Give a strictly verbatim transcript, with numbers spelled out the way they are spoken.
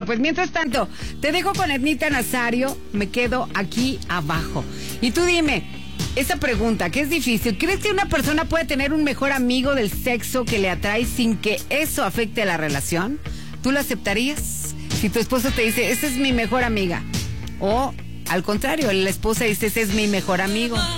pues mientras tanto, te dejo con Ednita Nazario, me quedo aquí abajo. Y tú dime, esa pregunta, que es difícil, ¿crees que una persona puede tener un mejor amigo del sexo que le atrae sin que eso afecte a la relación? ¿Tú lo aceptarías? Si tu esposo te dice, esa es mi mejor amiga. O, al contrario, la esposa dice, ese es mi mejor amigo.